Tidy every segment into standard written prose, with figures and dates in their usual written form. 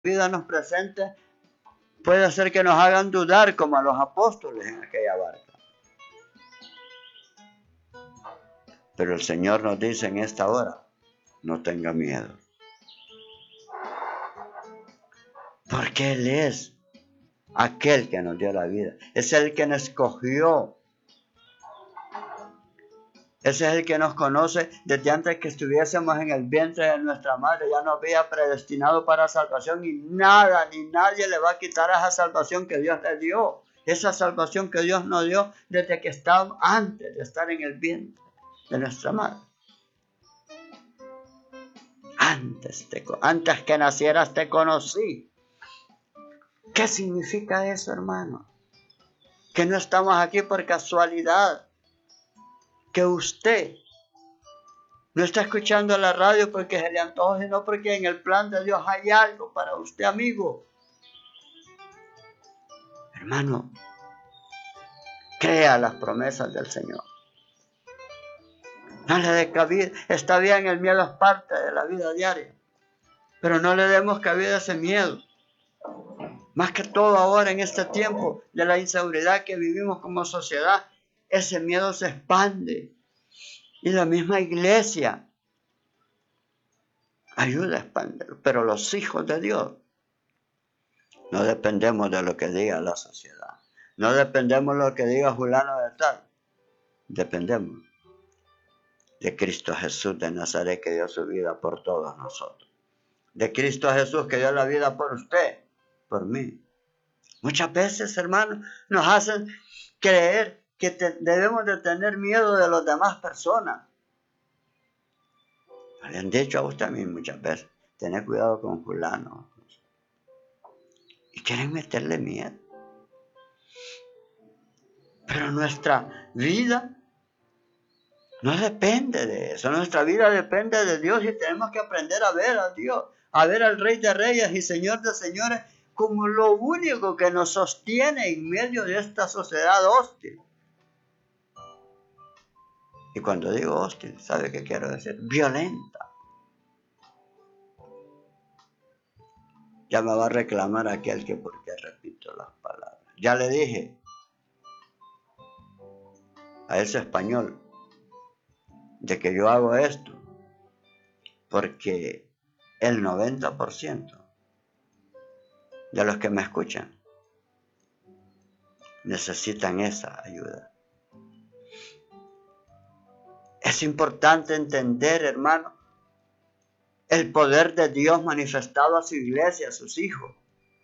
vida nos presente puede hacer que nos hagan dudar como a los apóstoles en aquella barca. Pero el Señor nos dice en esta hora, no tenga miedo. Porque Él es aquel que nos dio la vida. Es el que nos escogió. Ese es el que nos conoce desde antes que estuviésemos en el vientre de nuestra madre. Ya nos había predestinado para salvación y nada ni nadie le va a quitar esa salvación que Dios le dio. Esa salvación que Dios nos dio desde que estábamos antes de estar en el vientre de nuestra madre. Antes que nacieras te conocí. ¿Qué significa eso, hermano? Que no estamos aquí por casualidad. Que usted no está escuchando la radio porque se le antoja, sino porque en el plan de Dios hay algo para usted, amigo. Hermano, crea las promesas del Señor. No le dé cabida. Está bien, el miedo es parte de la vida diaria. Pero no le demos cabida a ese miedo. Más que todo ahora en este tiempo de la inseguridad que vivimos como sociedad, ese miedo se expande. Y la misma iglesia ayuda a expandirlo. Pero los hijos de Dios no dependemos de lo que diga la sociedad. No dependemos de lo que diga fulano de tal. Dependemos de Cristo Jesús de Nazaret que dio su vida por todos nosotros. De Cristo Jesús que dio la vida por usted, por mí. Muchas veces, hermanos, nos hacen creer que debemos de tener miedo de las demás personas. Le han dicho a usted a mí muchas veces, tener cuidado con fulano. Y quieren meterle miedo. Pero nuestra vida no depende de eso. Nuestra vida depende de Dios y tenemos que aprender a ver a Dios, a ver al Rey de Reyes y Señor de Señores como lo único que nos sostiene en medio de esta sociedad hostil. Y cuando digo hostil, ¿sabe qué quiero decir? Violenta. Ya me va a reclamar aquel que por qué repito las palabras. Ya le dije a ese español de que yo hago esto porque el 90% de los que me escuchan necesitan esa ayuda. Es importante entender, hermano, el poder de Dios manifestado a su iglesia, a sus hijos.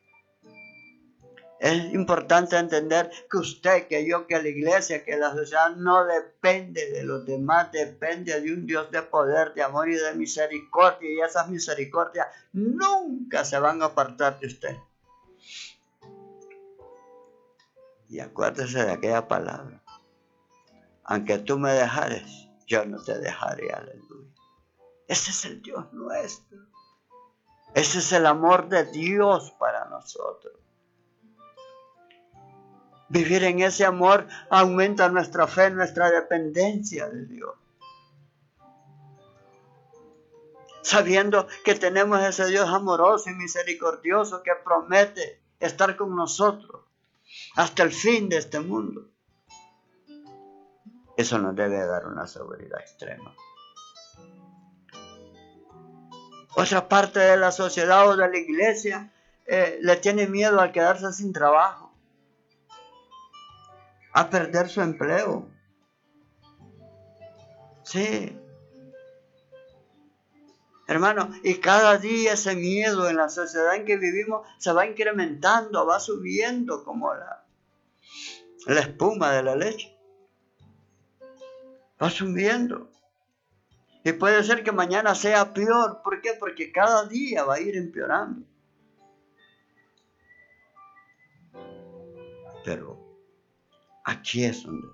Es importante entender que usted, que yo, que la iglesia, que la sociedad no depende de los demás, depende de un Dios de poder, de amor y de misericordia. Y esas misericordias nunca se van a apartar de usted. Y acuérdese de aquella palabra. Aunque tú me dejares, yo no te dejaré. Aleluya. Ese es el Dios nuestro. Ese es el amor de Dios para nosotros. Vivir en ese amor aumenta nuestra fe, nuestra dependencia de Dios. Sabiendo que tenemos ese Dios amoroso y misericordioso que promete estar con nosotros hasta el fin de este mundo. Eso nos debe dar una seguridad extrema. Otra parte de la sociedad o de la iglesia le tiene miedo al quedarse sin trabajo, a perder su empleo. Sí. Hermano, y cada día ese miedo en la sociedad en que vivimos se va incrementando, va subiendo como la espuma de la leche. Va subiendo. Y puede ser que mañana sea peor. ¿Por qué? Porque cada día va a ir empeorando. Pero aquí es donde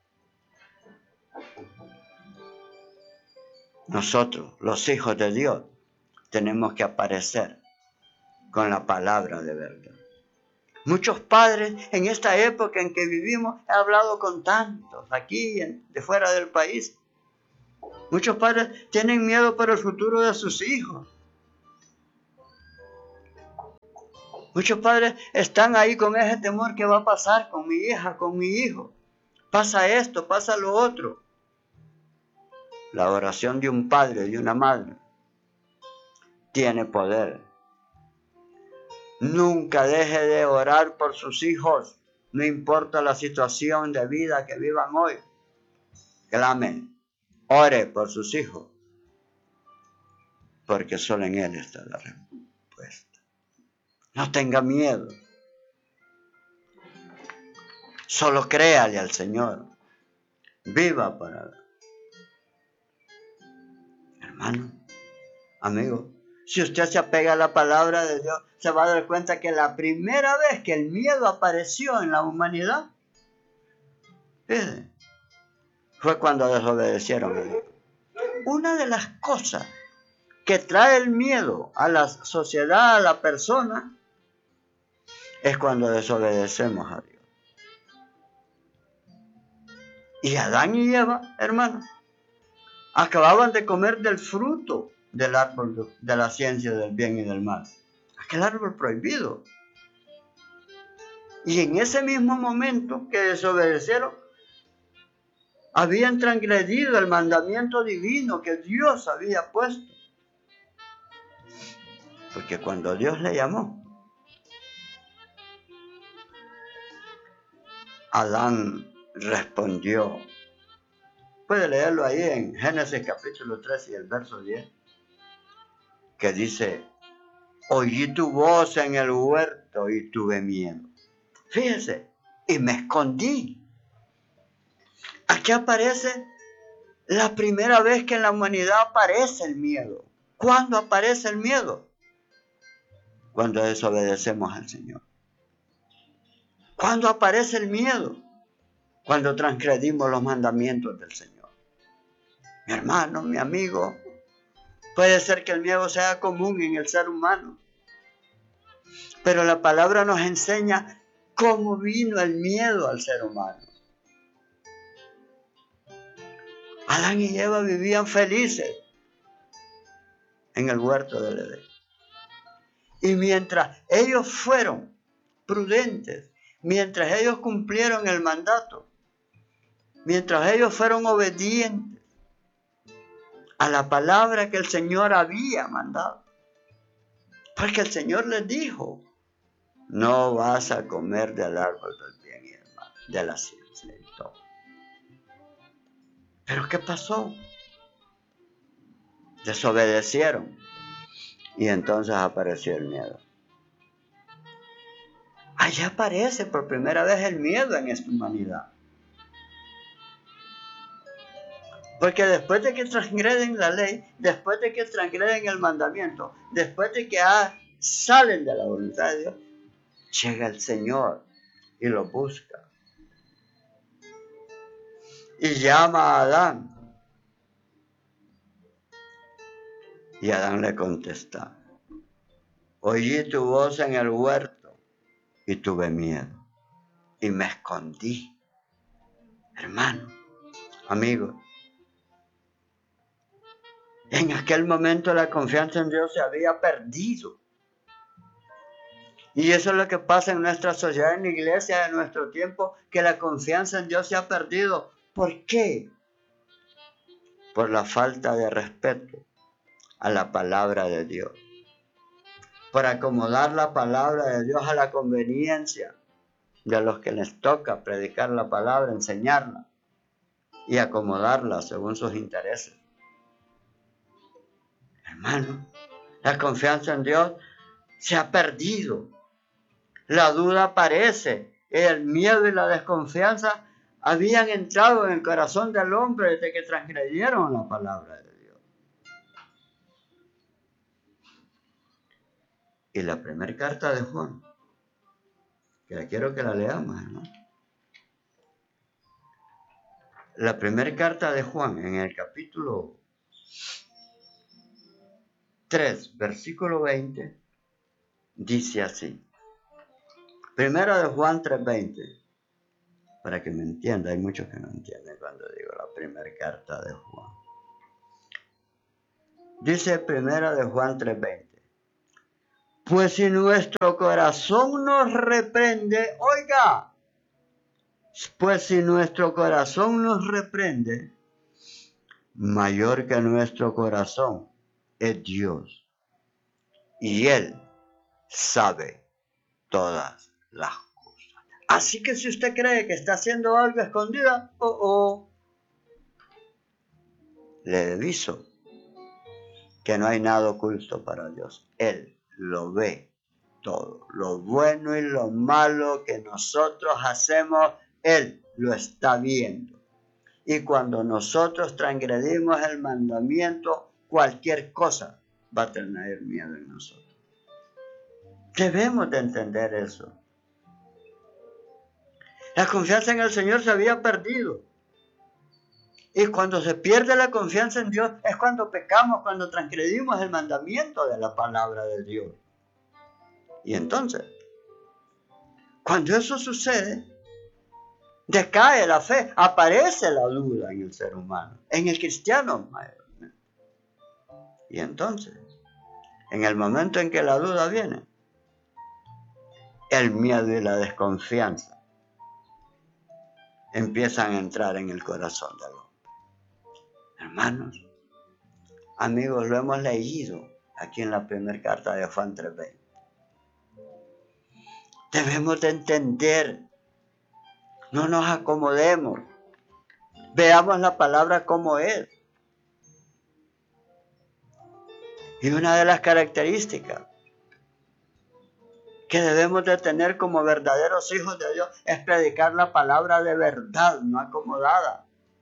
nosotros, los hijos de Dios, tenemos que aparecer con la palabra de verdad. Muchos padres en esta época en que vivimos, he hablado con tantos aquí de fuera del país. Muchos padres tienen miedo por el futuro de sus hijos. Muchos padres están ahí con ese temor: ¿qué va a pasar con mi hija, con mi hijo? Pasa esto, pasa lo otro. La oración de un padre y de una madre tiene poder. Nunca deje de orar por sus hijos, no importa la situación de vida que vivan hoy. Clame, ore por sus hijos, porque solo en Él está la respuesta. No tenga miedo. Solo créale al Señor. Viva para Él. Hermano, amigo, si usted se apega a la palabra de Dios, se va a dar cuenta que la primera vez que el miedo apareció en la humanidad, fue cuando desobedecieron a Dios. Una de las cosas que trae el miedo a la sociedad, a la persona, es cuando desobedecemos a Dios. Y Adán y Eva, hermanos, acababan de comer del fruto del árbol de la ciencia del bien y del mal. Aquel árbol prohibido. Y en ese mismo momento que desobedecieron, habían transgredido el mandamiento divino que Dios había puesto. Porque cuando Dios le llamó, Adán respondió. Puede leerlo ahí en Génesis capítulo 3 y el verso 10, que dice: oí tu voz en el huerto y tuve miedo. Fíjese, y me escondí. Aquí aparece la primera vez que en la humanidad aparece el miedo. ¿Cuándo aparece el miedo? Cuando desobedecemos al Señor. ¿Cuándo aparece el miedo? Cuando transgredimos los mandamientos del Señor. Mi hermano, mi amigo, puede ser que el miedo sea común en el ser humano, pero la palabra nos enseña cómo vino el miedo al ser humano. Adán y Eva vivían felices en el huerto del Edén. Y mientras ellos fueron prudentes, mientras ellos cumplieron el mandato, mientras ellos fueron obedientes a la palabra que el Señor había mandado, porque el Señor les dijo: no vas a comer del árbol del bien y del mal, de la ciencia y todo. ¿Pero qué pasó? Desobedecieron. Y entonces apareció el miedo. Allí aparece por primera vez el miedo en esta humanidad. Porque después de que transgreden la ley, después de que transgreden el mandamiento, después de que salen de la voluntad de Dios, llega el Señor y lo busca. Y llama a Adán. Y Adán le contesta: oí tu voz en el huerto y tuve miedo y me escondí. Hermano, amigo, en aquel momento la confianza en Dios se había perdido. Y eso es lo que pasa en nuestra sociedad, en la iglesia de nuestro tiempo, que la confianza en Dios se ha perdido. ¿Por qué? Por la falta de respeto a la palabra de Dios. Por acomodar la palabra de Dios a la conveniencia de los que les toca predicar la palabra, enseñarla y acomodarla según sus intereses. Hermano, la confianza en Dios se ha perdido. La duda aparece. El miedo y la desconfianza habían entrado en el corazón del hombre desde que transgredieron la palabra de Dios. Y la primera carta de Juan, que quiero que la leamos, hermano. La primera carta de Juan, en el capítulo 3, versículo 20, dice así. Primera de Juan 3:20. Para que me entienda, hay muchos que no entienden cuando digo la primera carta de Juan. Dice primera de Juan 3:20. Pues si nuestro corazón nos reprende, oiga, pues si nuestro corazón nos reprende, mayor que nuestro corazón es Dios. Y Él sabe todas las cosas. Así que si usted cree que está haciendo algo escondida, le aviso que no hay nada oculto para Dios. Él lo ve todo. Lo bueno y lo malo que nosotros hacemos, Él lo está viendo. Y cuando nosotros transgredimos el mandamiento, cualquier cosa va a tener miedo en nosotros. Debemos de entender eso. La confianza en el Señor se había perdido. Y cuando se pierde la confianza en Dios es cuando pecamos, cuando transgredimos el mandamiento de la palabra de Dios. Y entonces, cuando eso sucede, decae la fe, aparece la duda en el ser humano, en el cristiano mayormente. Y entonces, en el momento en que la duda viene, el miedo y la desconfianza empiezan a entrar en el corazón del hombre. Hermanos, amigos, lo hemos leído aquí en la primera carta de Juan 3:20. Debemos de entender, no nos acomodemos, veamos la palabra como es. Y una de las características que debemos de tener como verdaderos hijos de Dios es predicar la palabra de verdad, no acomodada.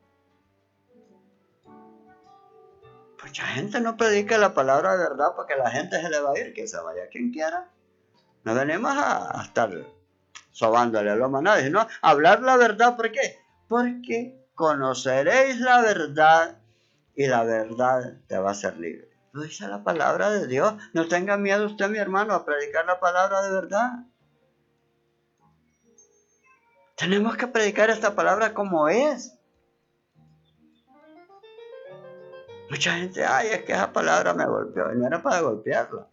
Mucha gente no predica la palabra de verdad porque la gente se le va a ir, que se vaya quien quiera. No venimos a estar sobándole el lomo a nadie, sino a hablar la verdad. ¿Por qué? Porque conoceréis la verdad y la verdad te va a hacer libre. Lo dice la palabra de Dios. No tenga miedo usted, mi hermano, a predicar la palabra de verdad. Tenemos que predicar esta palabra como es. Mucha gente, es que esa palabra me golpeó. Y no era para golpearla.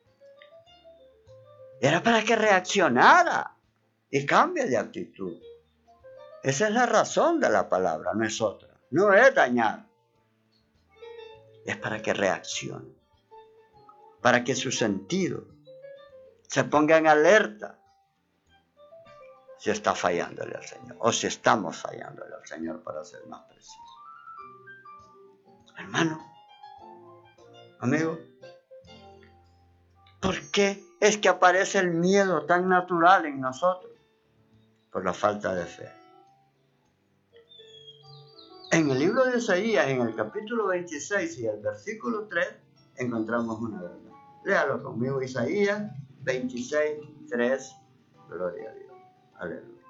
Era para que reaccionara y cambie de actitud. Esa es la razón de la palabra, no es otra. No es dañar. Es para que reaccione. Para que sus sentidos se pongan en alerta si está fallándole al Señor. O si estamos fallándole al Señor, para ser más preciso. Hermano, amigo, ¿por qué es que aparece el miedo tan natural en nosotros? Por la falta de fe. En el libro de Isaías, en el capítulo 26 y el versículo 3, encontramos una verdad. Léalo conmigo, Isaías 26, 3, gloria a Dios. Aleluya.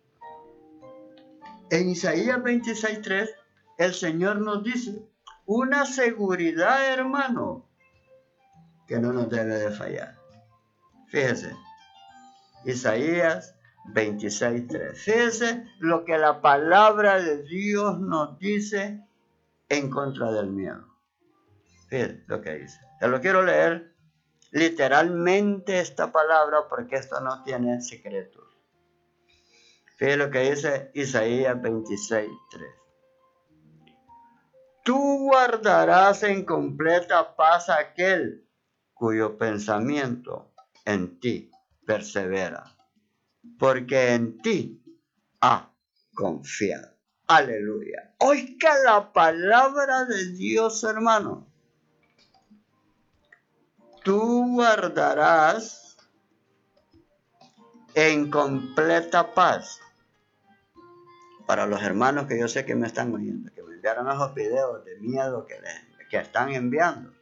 En Isaías 26, 3, el Señor nos dice una seguridad, hermano, que no nos debe de fallar. Fíjese, Isaías 26:3. Fíjese lo que la palabra de Dios nos dice en contra del miedo. Fíjese lo que dice. Te lo quiero leer literalmente esta palabra porque esto no tiene secretos. Fíjese lo que dice Isaías 26:3. Tú guardarás en completa paz aquel cuyo pensamiento en ti persevera, porque en ti ha confiado. Aleluya. Oiga la palabra de Dios, hermano. Tú guardarás en completa paz. Para los hermanos que yo sé que me están oyendo, que me enviaron esos videos de miedo que están enviando,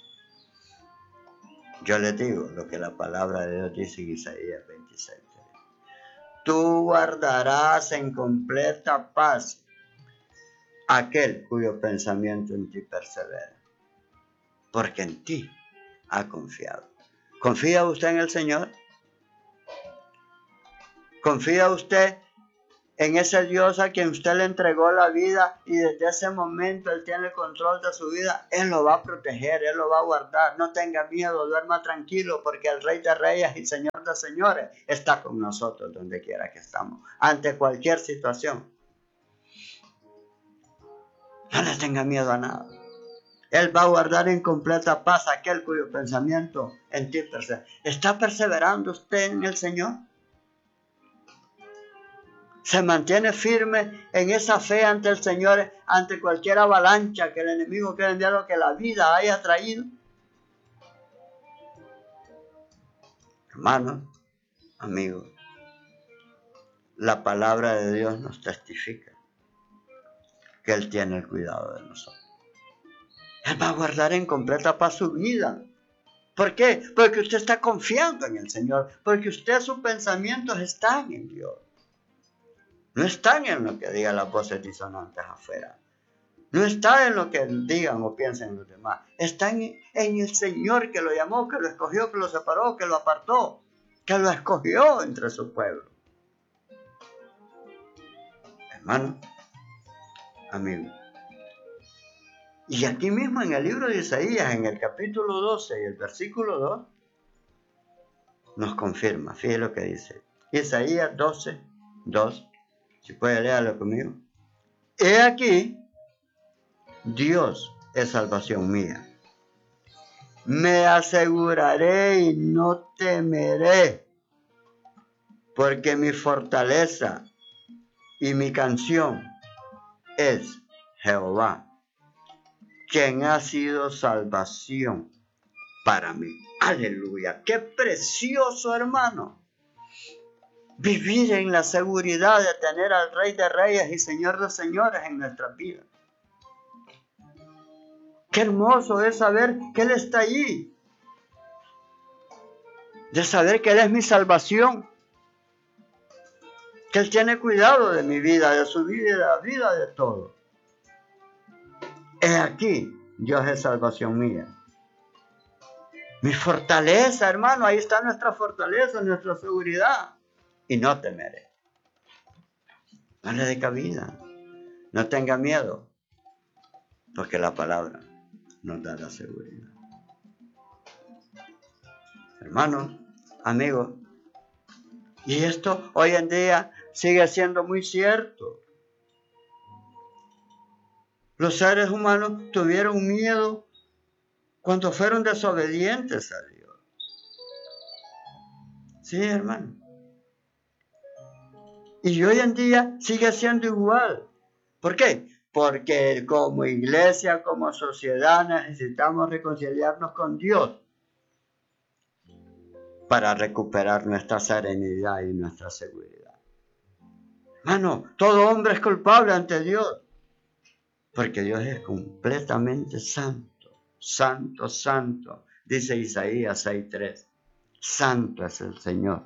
yo les digo lo que la palabra de Dios dice en Isaías 26. Tú guardarás en completa paz aquel cuyo pensamiento en ti persevera, porque en ti ha confiado. ¿Confía usted en el Señor? ¿Confía usted en ese Dios a quien usted le entregó la vida y desde ese momento Él tiene el control de su vida. Él lo va a proteger, Él lo va a guardar. No tenga miedo, duerma tranquilo, porque el Rey de Reyes y Señor de Señores está con nosotros donde quiera que estamos, ante cualquier situación. No le tenga miedo a nada. Él va a guardar en completa paz aquel cuyo pensamiento en ti persevera. ¿Está perseverando usted en el Señor? ¿Se mantiene firme en esa fe ante el Señor, ante cualquier avalancha que el enemigo quiera enviar o que la vida haya traído? Hermanos, amigos, la palabra de Dios nos testifica que Él tiene el cuidado de nosotros. Él va a guardar en completa paz su vida. ¿Por qué? Porque usted está confiando en el Señor, porque usted, sus pensamientos están en Dios. No están en lo que digan las voces disonantes afuera. No está en lo que digan o piensen los demás. Está en el Señor que lo llamó, que lo escogió, que lo separó, que lo apartó, que lo escogió entre su pueblo. Hermano, amigo. Y aquí mismo en el libro de Isaías, en el capítulo 12 y el versículo 2, nos confirma. Fíjese lo que dice. Isaías 12, 2. Si puede leerlo conmigo. He aquí, Dios es salvación mía. Me aseguraré y no temeré, porque mi fortaleza y mi canción es Jehová, quien ha sido salvación para mí. Aleluya. Qué precioso, hermano. Vivir en la seguridad de tener al Rey de Reyes y Señor de Señores en nuestras vidas. Qué hermoso es saber que Él está allí. De saber que Él es mi salvación. Que Él tiene cuidado de mi vida, de su vida y de la vida de todos. He aquí, Dios es salvación mía. Mi fortaleza, hermano, ahí está nuestra fortaleza, nuestra seguridad. Y no temeré. No le dé cabida. No tenga miedo. Porque la palabra nos da la seguridad. Hermanos, amigos, y esto hoy en día sigue siendo muy cierto. Los seres humanos tuvieron miedo cuando fueron desobedientes a Dios. Sí, hermano. Y hoy en día sigue siendo igual. ¿Por qué? Porque como iglesia, como sociedad, necesitamos reconciliarnos con Dios para recuperar nuestra serenidad y nuestra seguridad. Hermano, todo hombre es culpable ante Dios, porque Dios es completamente santo, santo, santo, dice Isaías 6:3. Santo es el Señor.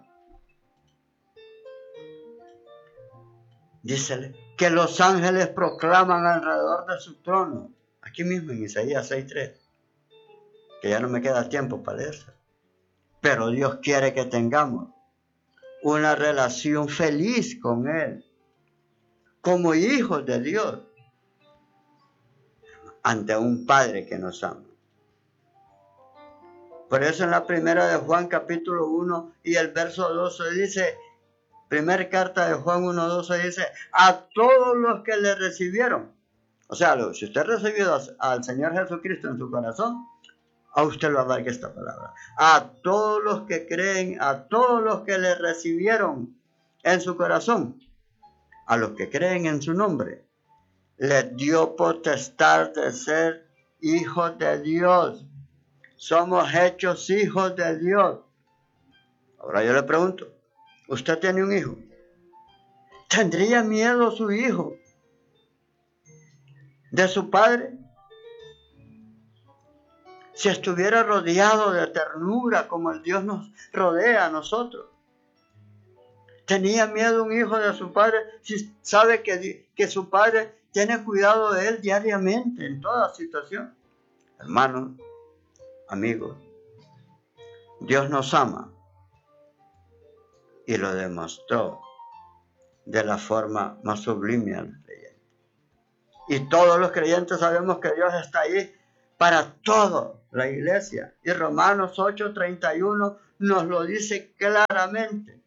Dice que los ángeles proclaman alrededor de su trono. Aquí mismo en Isaías 6:3. Que ya no me queda tiempo para leerlo. Pero Dios quiere que tengamos una relación feliz con Él. Como hijos de Dios. Ante un Padre que nos ama. Por eso en la primera de Juan capítulo 1 y el verso 12 dice... Primera carta de Juan 1:12 dice, a todos los que le recibieron. O sea, si usted recibió al Señor Jesucristo en su corazón, a usted lo abarca esta palabra. A todos los que creen, a todos los que le recibieron en su corazón, a los que creen en su nombre, les dio potestad de ser hijos de Dios. Somos hechos hijos de Dios. Ahora yo le pregunto, ¿usted tiene un hijo? ¿Tendría miedo su hijo de su padre? Si estuviera rodeado de ternura como el Dios nos rodea a nosotros. ¿Tenía miedo un hijo de su padre si sabe que su padre tiene cuidado de él diariamente en toda situación? Hermanos, amigos, Dios nos ama y lo demostró de la forma más sublime a los creyentes. Y todos los creyentes sabemos que Dios está ahí para toda la iglesia. Y Romanos 8:31 nos lo dice claramente.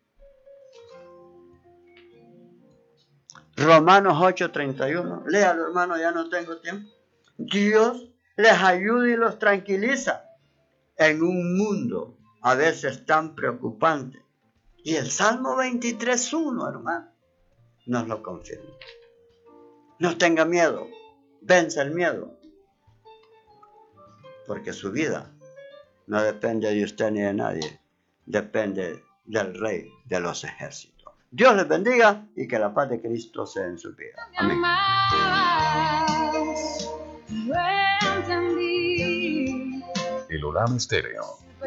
Romanos 8:31. Léalo, hermano, ya no tengo tiempo. Dios les ayuda y los tranquiliza en un mundo a veces tan preocupante. Y el Salmo 23:1, hermano, nos lo confirma. No tenga miedo, vence el miedo, porque su vida no depende de usted ni de nadie, depende del Rey de los ejércitos. Dios les bendiga y que la paz de Cristo sea en su vida. Amén. El Olam Estéreo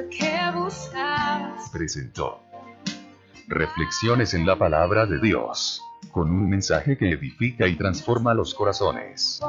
presentó Reflexiones en la Palabra de Dios, con un mensaje que edifica y transforma los corazones.